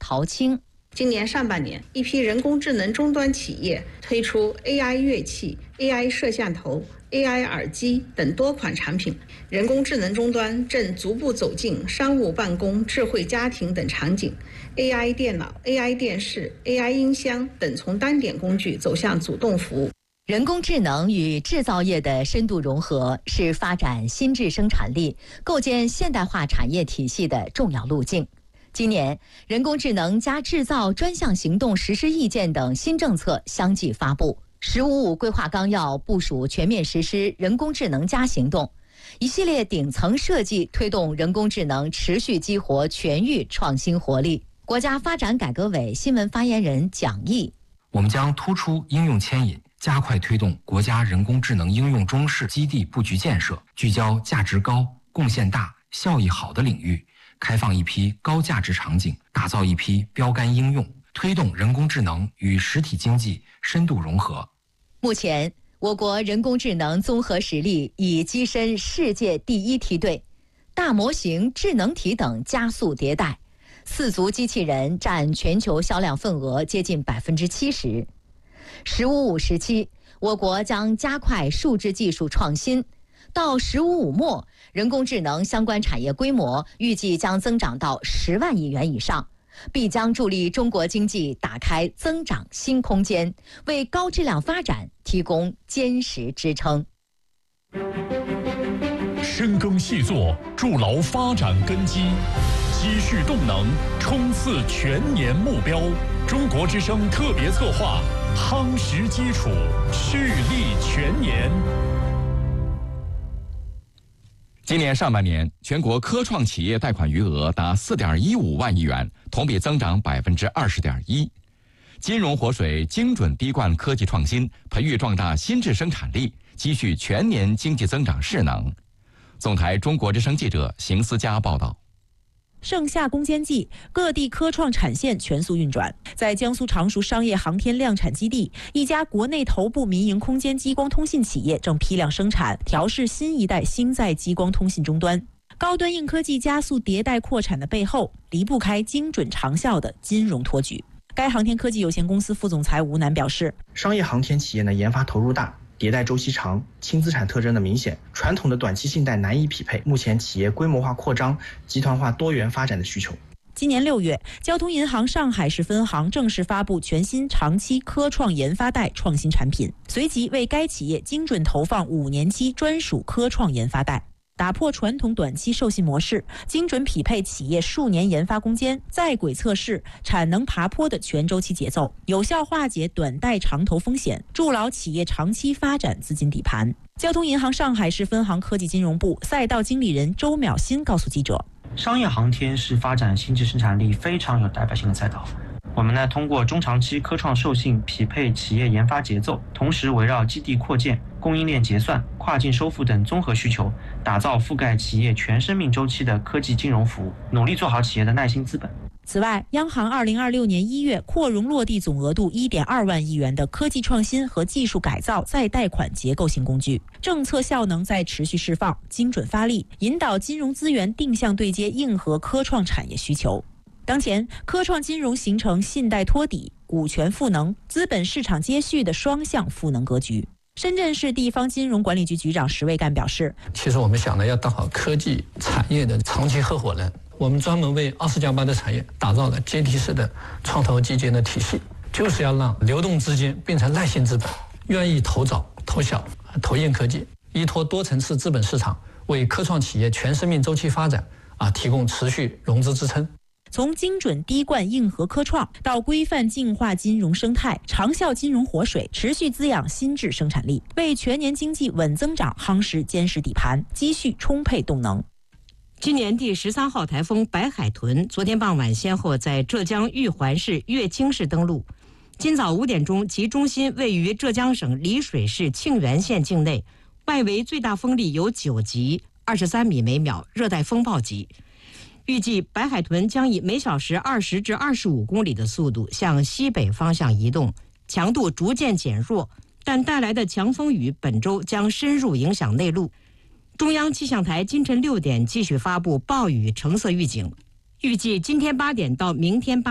陶青。 今年上半年，一批人工智能终端企业推出 AI 乐器、AI 摄像头、AI 耳机等多款产品，人工智能终端正逐步走进商务办公、智慧家庭等场景。AI 电脑、AI 电视、AI 音箱等从单点工具走向主动服务。 人工智能与制造业的深度融合是发展新质生产力、构建现代化产业体系的重要路径。今年，人工智能加制造专项行动实施意见等新政策相继发布。“15+5”规划纲要部署全面实施人工智能加行动，一系列顶层设计推动人工智能持续激活全域创新活力。国家发展改革委新闻发言人蒋毅： 我们将突出应用牵引，加快推动国家人工智能应用中试基地布局建设，聚焦价值高、贡献大、效益好的领域，开放一批高价值场景，打造一批标杆应用，推动人工智能与实体经济深度融合。 目前，我国人工智能综合实力已跻身世界第一梯队，大模型、智能体等加速迭代，4足机器人占全球销量份额接近70%。“15+5”时期，我国将加快数字技术创新。到“15+5”末，人工智能相关产业规模预计将增长到10万亿元以上，必将助力中国经济打开增长新空间，为高质量发展提供坚实支撑。 深耕细作，筑牢发展根基，积蓄动能，冲刺全年目标。中国之声特别策划，夯实基础，蓄力全年。 今年上半年，全国科创企业贷款余额达4.15万亿元，同比增长20.1%。金融活水精准滴灌科技创新，培育壮大新质生产力，积蓄全年经济增长势能。总台中国之声记者邢思佳报道。 盛夏攻坚季，各地科创产线全速运转。在江苏常熟商业航天量产基地，一家国内头部民营空间激光通信企业正批量生产、调试新一代星载激光通信终端。高端硬科技加速迭代扩产的背后，离不开精准长效的金融托举。该航天科技有限公司副总裁吴楠表示， 商业航天企业研发投入大，迭代周期长，轻资产特征的明显，传统的短期信贷难以匹配目前企业规模化扩张、集团化多元发展的需求。 今年6月，交通银行上海市分行正式发布全新长期科创研发贷创新产品，随即为该企业精准投放5年期专属科创研发贷，打破传统短期授信模式，精准匹配企业数年研发攻坚、在轨测试、产能爬坡的全周期节奏，有效化解短贷长投风险，筑牢企业长期发展资金底盘。交通银行上海市分行科技金融部赛道经理人周淼新告诉记者， 商业航天是发展新质生产力非常有代表性的赛道。我们通过中长期科创授信匹配企业研发节奏，同时围绕基地扩建、供应链结算、跨境收付等综合需求，打造覆盖企业全生命周期的科技金融服务，努力做好企业的耐心资本。 此外，央行2026年1月扩容落地总额度1.2万亿元的科技创新和技术改造再贷款结构性工具，政策效能在持续释放，精准发力，引导金融资源定向对接硬核科创产业需求。当前，科创金融形成信贷托底、股权赋能、资本市场接续的双向赋能格局。深圳市地方金融管理局局长石卫干表示， 其实我们想的要当好科技产业的长期合伙人，我们专门为20+8的产业打造了阶梯式的创投基金的体系，就是要让流动资金变成耐性资本，愿意投早、投小、投硬科技，依托多层次资本市场，为科创企业全生命周期发展提供持续融资支撑。 从精准滴灌硬核科创到规范净化金融生态，长效金融活水持续滋养新质生产力，为全年经济稳增长夯实坚实底盘，积蓄充沛动能。 今年第13号台风白海豚昨天傍晚先后在浙江玉环市、乐清市登陆。今早5点钟，其中心位于浙江省丽水市庆元县境内，外围最大风力有9级，23米每秒，热带风暴级。预计白海豚将以每小时20至25公里的速度向西北方向移动，强度逐渐减弱，但带来的强风雨本周将深入影响内陆。中央气象台今晨6点继续发布暴雨橙色预警，预计今天8点到明天8